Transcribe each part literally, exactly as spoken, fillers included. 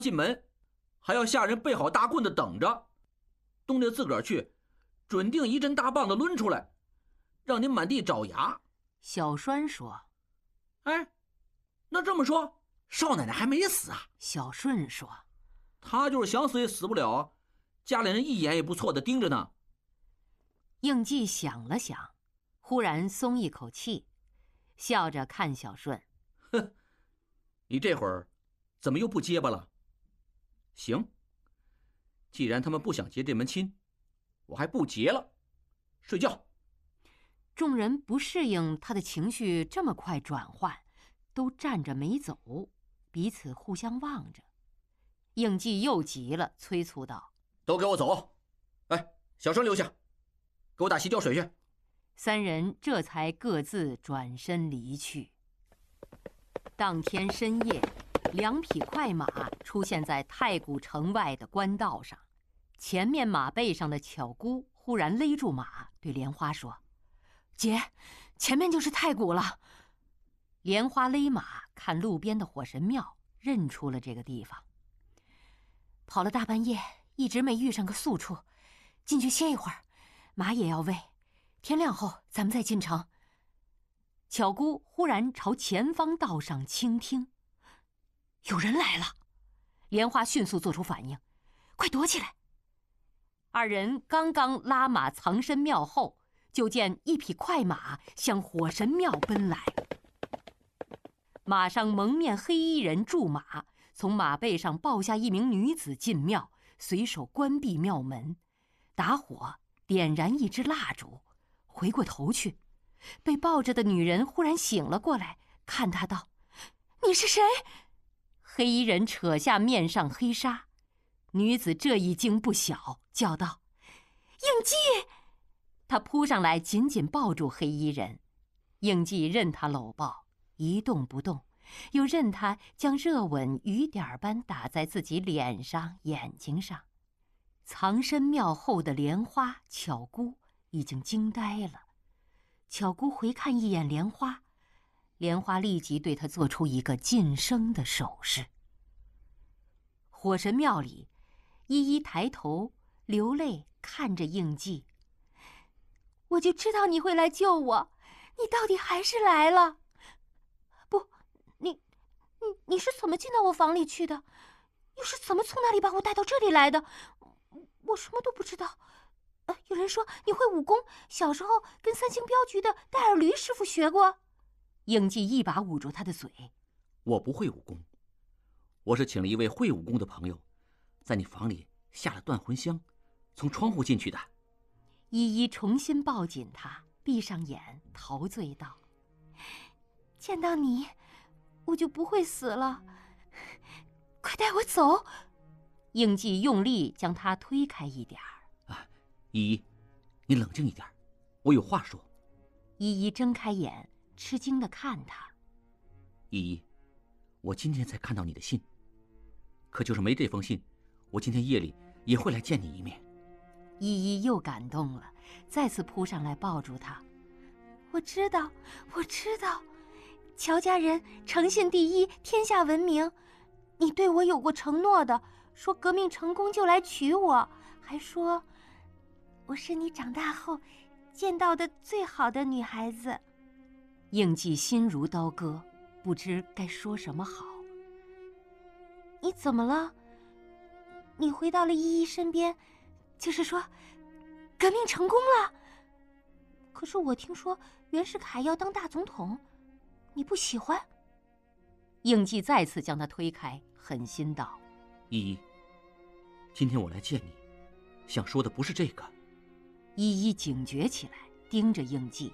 进门，还要下人备好大棍子等着，东家自个儿去，准定一阵大棒子抡出来，让您满地找牙。 小栓说： 哎，那这么说，少奶奶还没死啊？ 小顺说： 她就是想死也死不了，家里人一眼也不错的盯着呢。 应季想了想，忽然松一口气，笑着看小顺： 哼，你这会儿怎么又不结巴了？行，既然他们不想结这门亲，我还不结了，睡觉。 众人不适应他的情绪这么快转换，都站着没走，彼此互相望着。应季又急了，催促道： 都给我走！哎，小生留下，给我打洗脚水去。 三人这才各自转身离去。当天深夜，两匹快马出现在太谷城外的官道上，前面马背上的巧姑忽然勒住马，对莲花说：姐，前面就是太谷了。莲花勒马看路边的火神庙，认出了这个地方。跑了大半夜，一直没遇上个宿处，进去歇一会儿，马也要喂，天亮后咱们再进城。巧姑忽然朝前方道上倾听，有人来了。莲花迅速做出反应，快躲起来。二人刚刚拉马藏身庙后，就见一匹快马向火神庙奔来。马上蒙面黑衣人驻马，从马背上抱下一名女子进庙，随手关闭庙门，打火点燃一支蜡烛。回过头去，被抱着的女人忽然醒了过来，看他道：你是谁？黑衣人扯下面上黑纱，女子这一惊不小，叫道：应季！他扑上来紧紧抱住黑衣人，应季任他搂抱，一动不动，又任他将热吻雨点般打在自己脸上眼睛上。藏身庙后的莲花巧姑已经惊呆了。巧姑回看一眼莲花，莲花立即对他做出一个噤声的手势。火神庙里，依依抬头流泪看着应季：我就知道你会来救我，你到底还是来了。不，你你你是怎么进到我房里去的？又是怎么从哪里把我带到这里来的？我什么都不知道。呃，有人说你会武功，小时候跟三星镖局的戴尔驴师傅学过。应季一把捂住他的嘴： 我不会武功，我是请了一位会武功的朋友，在你房里下了断魂香，从窗户进去的。 依依重新抱紧他，闭上眼，陶醉道：见到你我就不会死了，快带我走。应季用力将他推开一点儿。 啊，依依，你冷静一点，我有话说。 依依睁开眼，吃惊地看他。 依依，我今天才看到你的信，可就是没这封信，我今天夜里也会来见你一面。 依依又感动了，再次扑上来抱住他。我知道，我知道，乔家人诚信第一，天下闻名。你对我有过承诺的，说革命成功就来娶我，还说我是你长大后见到的最好的女孩子。应季心如刀割，不知该说什么好。你怎么了？你回到了依依身边，就是说革命成功了。可是我听说袁世凯要当大总统，你不喜欢？应季再次将他推开，狠心道： 依依，今天我来见你，想说的不是这个。 依依警觉起来，盯着应季：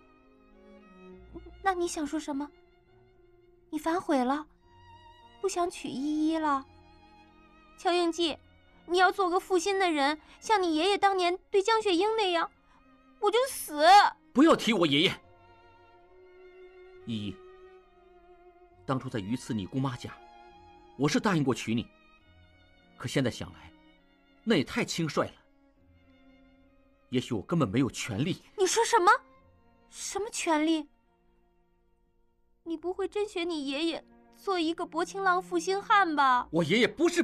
那你想说什么？你反悔了，不想娶依依了？乔应季，你要做个负心的人，像你爷爷当年对江雪英那样，我就死。 不要提我爷爷。依依，当初在榆次你姑妈家，我是答应过娶你，可现在想来，那也太轻率了。也许我根本没有权利。 你说什么？什么权利？你不会真学你爷爷做一个薄情郎负心汉吧。 我爷爷不是